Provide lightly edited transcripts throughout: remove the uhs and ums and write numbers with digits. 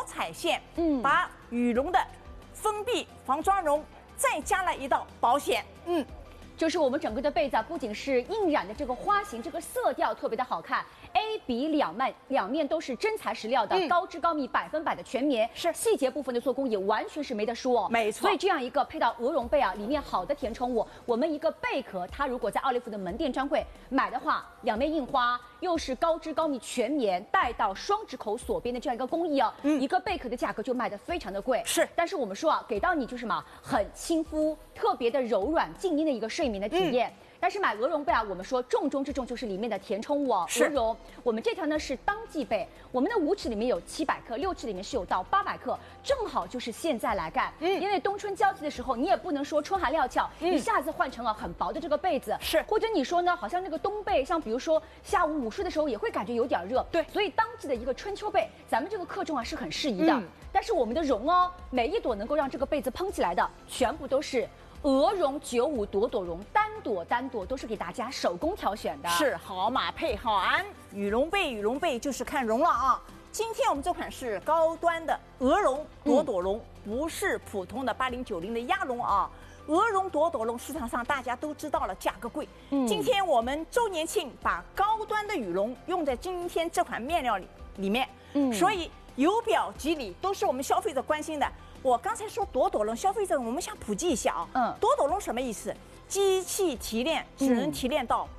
小彩线，把羽绒的封闭防抓绒，再加了一道保险， 就是我们整个的被子啊，不仅是印染的这个花型，这个色调特别的好看。A、B 两面都是真材实料的，高织高密100%的全棉， 是细节部分的做工也完全是没得说哦。 没错， 所以这样一个配到鹅绒被啊，里面好的填充物，我们一个贝壳，它如果在奥利芙的门店专柜买的话，两面印花，又是高织高密全棉，带到双指口锁边的这样一个工艺啊，一个贝壳的价格就卖得非常的贵。 是， 但是我们说啊，给到你就是什么，很亲肤，特别的柔软静音的一个睡眠的体验。但是买鹅绒被啊，我们说重中之重就是里面的填充物哦。鹅绒，我们这条呢是当季被，我们的5尺里面有700克，6尺里面是有到800克，正好就是现在来干。因为冬春交际的时候，你也不能说春寒料峭，一下子换成了很薄的这个被子， 是， 或者你说呢，好像那个冬被，像比如说下午午睡的时候也会感觉有点热。 对， 所以当季的一个春秋被，咱们这个克重啊是很适宜的。但是我们的绒哦，每一朵能够让这个被子蓬起来的，全部都是鹅绒95朵朵绒，单朵都是给大家手工挑选的， 是好马配好鞍。羽绒被就是看绒了啊。今天我们这款是高端的鹅绒朵绒，不是普通的8090的鸭绒啊。鹅绒朵绒市场上大家都知道了，价格贵。今天我们周年庆把高端的羽绒用在今天这款面料里面，所以有表及里都是我们消费者关心的。我刚才说朵绒，消费者我们想普及一下啊。朵绒什么意思？机器提炼只能提炼到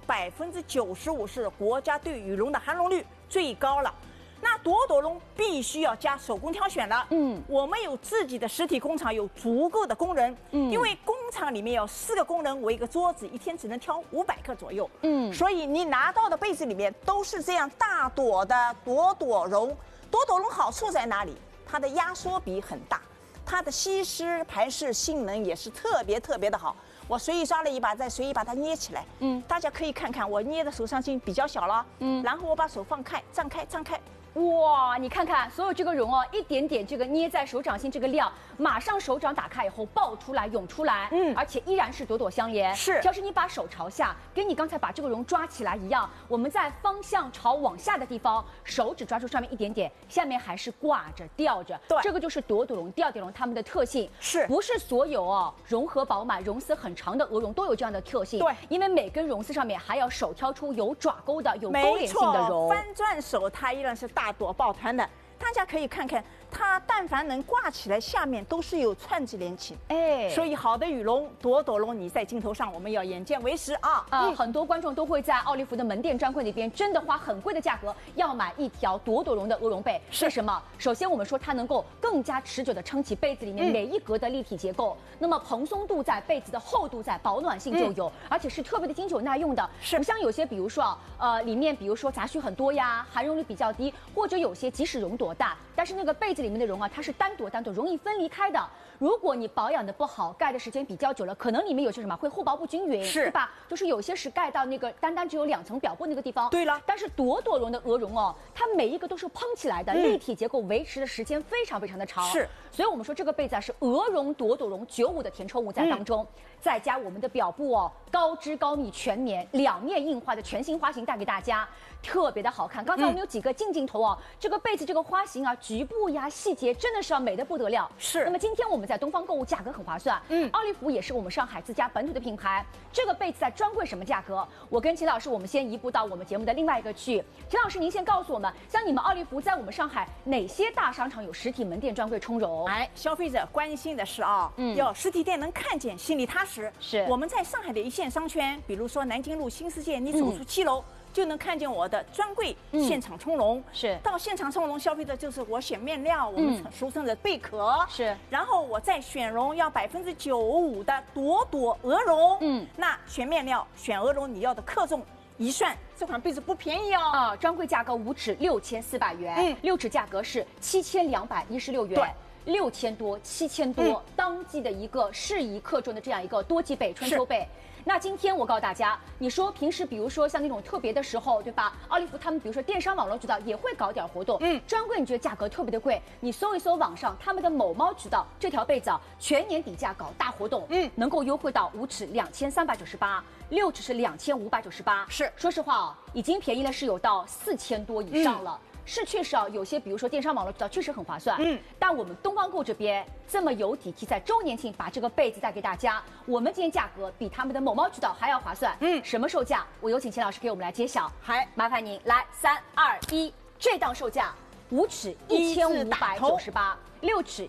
95%，是国家对羽绒的含绒率最高了。那朵绒必须要加手工挑选了。我们有自己的实体工厂，有足够的工人。因为工厂里面有4个工人围一个桌子，一天只能挑500克左右。所以你拿到的被子里面都是这样大朵的朵绒。朵绒好处在哪里？它的压缩比很大。它的吸湿排湿性能也是特别的好。我随意抓了一把，再随意把它捏起来。大家可以看看我捏的手上筋比较小了。然后我把手放开，张开。 哇，你看看所有这个绒哦，一点点这个捏在手掌心这个量，马上手掌打开以后爆出来涌出来，而且依然是朵相连。是，只要是你把手朝下，跟你刚才把这个绒抓起来一样，我们在方向朝往下的地方，手指抓住上面一点点，下面还是挂着吊着。对，这个就是朵绒、吊绒它们的特性。是，不是所有哦绒和饱满、绒丝很长的鹅绒都有这样的特性？对，因为每根绒丝上面还要手挑出有爪钩的、有勾连性的绒。 翻转手它依然是大朵抱团的，大家可以看看，它但凡能挂起来，下面都是有串子连起。所以好的羽绒朵绒，你在镜头上我们要眼见为实啊！ 很多观众都会在奥利芙的门店专柜里边真的花很贵的价格要买一条朵绒的鹅绒被。为什么？首先我们说它能够更加持久的撑起被子里面每一格的立体结构，那么蓬松度在，被子的厚度在，保暖性就有，而且是特别的经久耐用的。不像有些比如说里面比如说杂絮很多呀，含绒率比较低，或者有些即使绒朵大，但是那个被子里面的绒啊，它是单朵容易分离开的。如果你保养的不好，盖的时间比较久了，可能里面有些什么会厚薄不均匀，对吧？就是有些是盖到那个单只有2层表布那个地方。对了，但是朵绒的鹅绒哦，它每一个都是蓬起来的，立体结构维持的时间非常的长。是，所以我们说这个被子啊是鹅绒朵绒95的填充物在当中，再加我们的表布哦，高织高密全棉，2面印花的全新花型带给大家，特别的好看。刚才我们有几个镜头哦，这个被子这个花型啊，局部呀细节真的是要美得不得了。是。那么今天我们在东方购物价格很划算，奥利芙也是我们上海自家本土的品牌。这个被子在专柜什么价格？我跟秦老师，我们先移步到我们节目的另外一个区域。秦老师，您先告诉我们，像你们奥利芙在我们上海哪些大商场有实体门店专柜充绒？ 消费者关心的是要实体店能看见，心里踏实。是。我们在上海的一线商圈，比如说南京路新世界，你走出7楼。就能看见我的专柜现场充绒。是，到现场充绒，消费者就是我选面料，我们俗称的贝壳。是，然后我再选绒，要95%的朵鹅绒。那选面料、选鹅绒，你要的克重一算，这款被子不便宜哦。 专柜价格5尺6400元，6尺价格是7216元。6000多、7000多，当季的一个适宜克重的这样一个多季被、春秋被。那今天我告诉大家，你说平时比如说像那种特别的时候，对吧？奥利芙他们比如说电商网络渠道也会搞点活动，专柜你觉得价格特别的贵，你搜一搜网上他们的某猫渠道，这条被子全年底价搞大活动，能够优惠到5尺2398。6尺是2598，是说实话已经便宜了，是有到4000多以上了。 是确实啊，有些比如说电商网络渠道确实很划算，但我们东方购这边这么有底气，在周年庆把这个被子带给大家，我们今天价格比他们的某猫渠道还要划算，什么售价？我有请钱老师给我们来揭晓，麻烦您来，3、2、1，这档售价5尺1598，6尺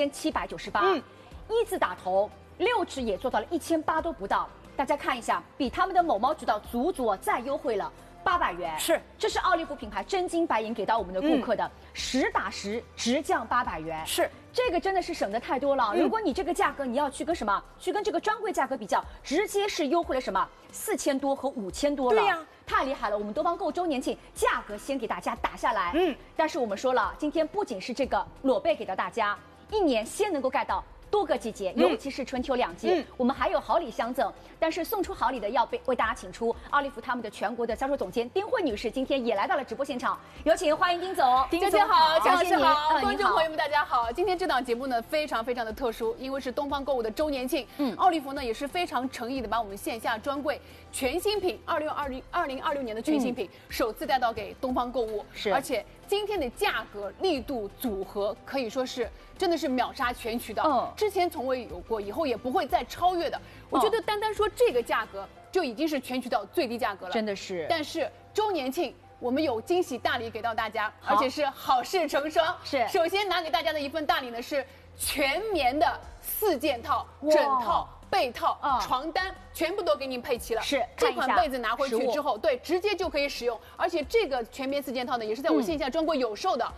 1798，一字打头，6尺也做到了1800都不到。大家看一下，比他们的某猫渠道足足再优惠了800元。 是， 这是奥利芙品牌真金白银给到我们的顾客的，10打10直降800元。 是， 这个真的是省得太多了。如果你这个价格你要去跟什么，去跟这个专柜价格比较，直接是优惠了什么4000多和5000多了。 对呀， 太厉害了！我们东方购周年庆价格先给大家打下来。但是我们说了，今天不仅是这个裸被给到大家，一年先能够盖到多个季节，尤其是春秋2季，我们还有好礼相赠。但是送出好礼的要为大家请出奥利芙他们的全国的销售总监丁慧女士，今天也来到了直播现场，有请欢迎丁总。 丁总好， 感谢您， 观众朋友们大家好。今天这档节目呢非常的特殊，因为是东方购物的周年庆，奥利芙呢也是非常诚意的把我们线下专柜全新品2026年的全新品首次带到给东方购物， 是， 而且今天的价格力度组合可以说是真的是秒杀全渠道，之前从未有过，以后也不会再超越的。我觉得单单说这个价格就已经是全渠道最低价格了， 真的是。 但是周年庆我们有惊喜大礼给到大家，而且是好事成双。 是， 首先拿给大家的一份大礼呢是全棉的4件套、枕套、被套、床单。全部都给您配齐了， 是这款被子拿回去之后，对，直接就可以使用。而且这个全棉4件套呢，也是在我线下专柜有售的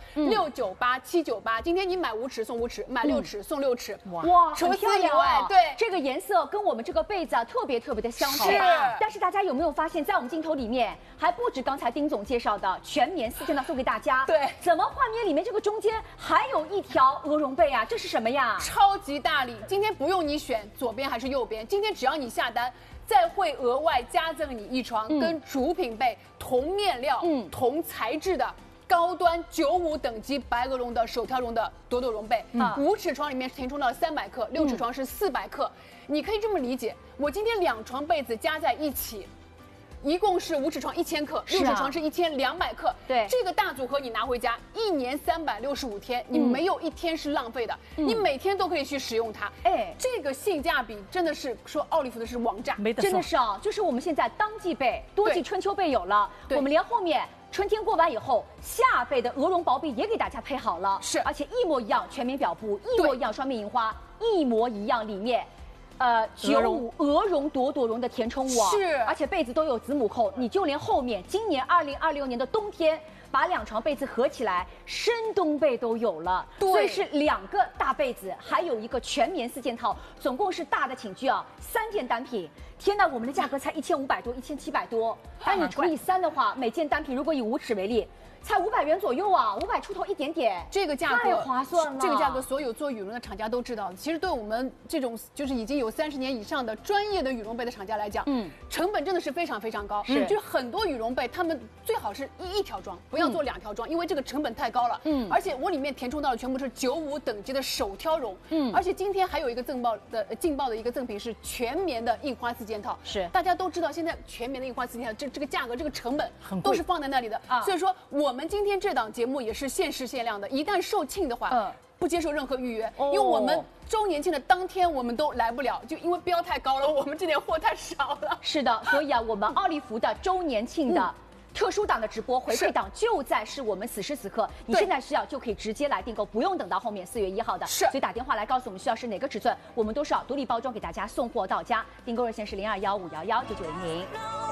，698、798。今天你买5尺送5尺，买6尺送6尺。 哇， 除此以外，对， 这个颜色跟我们这个被子啊特别的相似。 是。 但是大家有没有发现，在我们镜头里面还不止刚才丁总介绍的全棉4件套送给大家？ 对。 怎么画面里面这个中间还有一条鹅绒被啊？这是什么呀？ 超级大礼！今天不用你选左边还是右边，今天只要你下单。再会额外加赠你一床跟主品被同面料、同材质的高端95等级白鹅绒的手挑绒的朵朵绒被，5尺床里面填充到300克，6尺床是400克。你可以这么理解，我今天2床被子加在一起。一共是5尺床1000克，6尺床是1200克。 对， 这个大组合你拿回家，1年365天，你没有一天是浪费的，你每天都可以去使用它。 哎， 这个性价比真的是说奥利芙的是王炸， 没得说， 真的是啊，就是我们现在当季被、多季春秋被有了，我们连后面春天过完以后，夏被的鹅绒薄被也给大家配好了， 是， 而且一模一样全棉表布，一模一样双面印花，一模一样里面。95鹅绒朵朵绒的填充物啊， 是， 而且被子都有子母扣，你就连后面今年2026年的冬天，把2床被子合起来，深冬被都有了，所以是2个大被子，还有一个全棉4件套，总共是大的寝具啊3件单品。天哪，我们的价格才1500多、1700多，但你除以3的话，每件单品如果以5尺为例。才500元左右啊，500出头一点点， 这个价格太划算了。 这个价格，所有做羽绒的厂家都知道。其实对我们这种就是已经有30年以上的专业的羽绒被的厂家来讲，成本真的是非常高。就是很多羽绒被，他们最好是一条装，不要做2条装，因为这个成本太高了。而且我里面填充到的全部是95等级的手挑绒。而且今天还有一个劲爆的一个赠品是全棉的印花4件套。 是， 大家都知道现在全棉的印花4件套这个价格这个成本都是放在那里的，所以说我们今天这档节目也是限时限量的，一旦售罄的话，不接受任何预约，因为我们周年庆的当天我们都来不了，就因为标太高了，我们这点货太少了。 是的，所以啊，我们奥利芙的周年庆的特殊档的直播回馈档就在是我们此时此刻，你现在需要就可以直接来订购，不用等到后面4月1号的。 是， 所以打电话来告诉我们需要是哪个尺寸，我们都是要独立包装给大家送货到家。订购热线是0215119910。